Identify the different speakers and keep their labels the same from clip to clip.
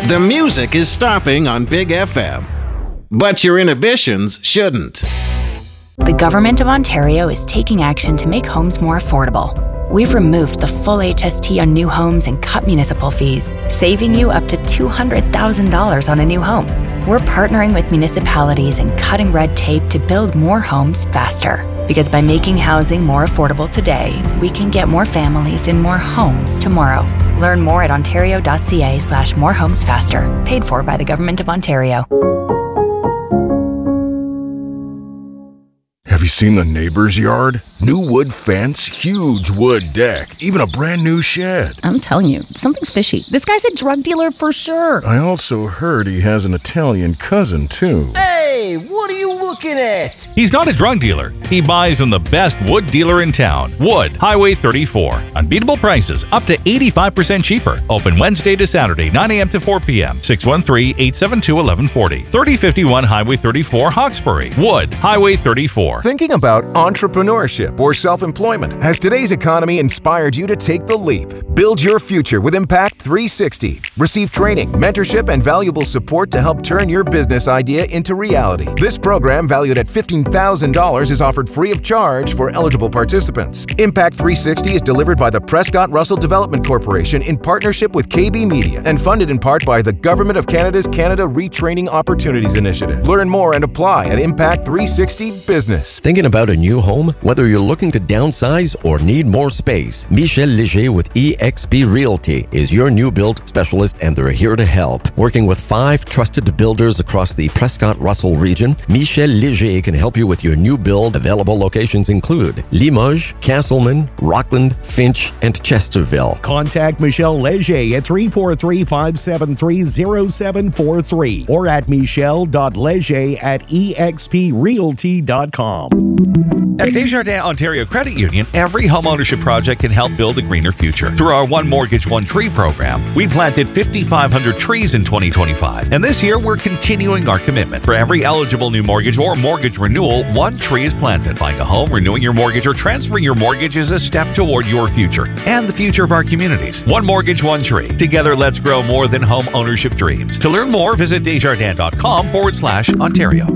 Speaker 1: The music is stopping on Big FM, but your inhibitions shouldn't.
Speaker 2: The Government of Ontario is taking action to make homes more affordable. We've removed the full HST on new homes and cut municipal fees, saving you up to $200,000 on a new home. We're partnering with municipalities and cutting red tape to build more homes faster. Because by making housing more affordable today, we can get more families in more homes tomorrow. Learn more at ontario.ca/morehomesfaster. Paid for by the Government of Ontario.
Speaker 3: Have you seen the neighbor's yard? New wood fence, huge wood deck, even a brand new shed.
Speaker 4: I'm telling you, something's fishy. This guy's a drug dealer for sure.
Speaker 3: I also heard he has an Italian cousin, too.
Speaker 5: Hey, what are you looking at?
Speaker 6: He's not a drug dealer. He buys from the best wood dealer in town. Wood, Highway 34. Unbeatable prices, up to 85% cheaper. Open Wednesday to Saturday, 9 a.m. to 4 p.m. 613-872-1140. 3051 Highway 34, Hawkesbury. Wood, Highway 34.
Speaker 7: Thinking about entrepreneurship or self-employment? Has today's economy inspired you to take the leap? Build your future with Impact 360. Receive training, mentorship, and valuable support to help turn your business idea into reality. This program, valued at $15,000, is offered free of charge for eligible participants. Impact 360 is delivered by the Prescott Russell Development Corporation in partnership with KB Media and funded in part by the Government of Canada's Canada Retraining Opportunities Initiative. Learn more and apply at Impact 360 Business.
Speaker 8: Thinking about a new home? Whether you're looking to downsize or need more space, Michel Léger with eXp Realty is your new build specialist, and they're here to help. Working with 5 trusted builders across the Prescott-Russell region, Michel Léger can help you with your new build. Available locations include Limoges, Castleman, Rockland, Finch, and Chesterville.
Speaker 9: Contact Michel Léger at 343-573-0743 or at michel.leger@exprealty.com.
Speaker 6: At Desjardins Ontario Credit Union, every homeownership project can help build a greener future. Through our One Mortgage, One Tree program, we planted 5,500 trees in 2025. And this year, we're continuing our commitment. For every eligible new mortgage or mortgage renewal, one tree is planted. Buying a home, renewing your mortgage, or transferring your mortgage is a step toward your future and the future of our communities. One Mortgage, One Tree. Together, let's grow more than home ownership dreams. To learn more, visit desjardins.com/Ontario.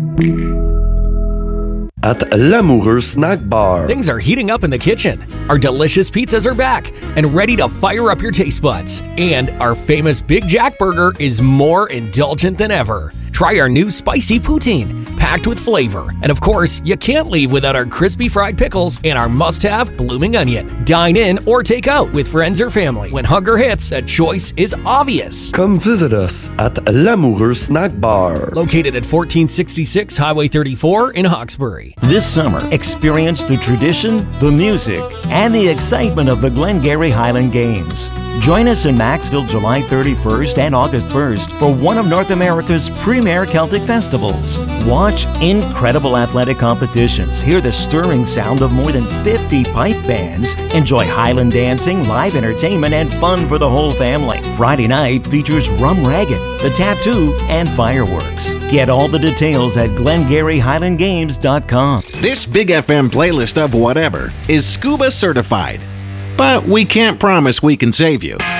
Speaker 10: At L'Amoureux Snack Bar.
Speaker 11: Things are heating up in the kitchen. Our delicious pizzas are back and ready to fire up your taste buds. And our famous Big Jack Burger is more indulgent than ever. Try our new spicy poutine, packed with flavor. And of course, you can't leave without our crispy fried pickles and our must-have blooming onion. Dine in or take out with friends or family. When hunger hits, a choice is obvious.
Speaker 10: Come visit us at L'Amoureux Snack Bar.
Speaker 11: Located at 1466 Highway 34 in Hawkesbury.
Speaker 12: This summer, experience the tradition, the music, and the excitement of the Glengarry Highland Games. Join us in Maxville July 31st and August 1st for one of North America's premier Celtic festivals. Watch incredible athletic competitions, hear the stirring sound of more than 50 pipe bands, enjoy Highland dancing, live entertainment, and fun for the whole family. Friday night features Rum Ragged, The Tattoo, and fireworks. Get all the details at GlengarryHighlandGames.com.
Speaker 1: This Big FM playlist of whatever is scuba certified, but we can't promise we can save you.